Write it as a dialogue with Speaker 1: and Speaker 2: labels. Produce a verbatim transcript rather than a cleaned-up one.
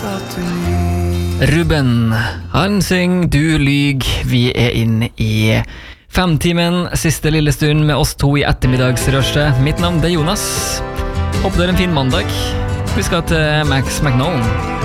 Speaker 1: Ruben, han synger Du lyg. Vi er inne i femtimen, siste lille stund med oss to i ettermiddagsrørstet. Mitt navn det er Jonas. Håper det er en fin mandag. Vi skal til Max McNown.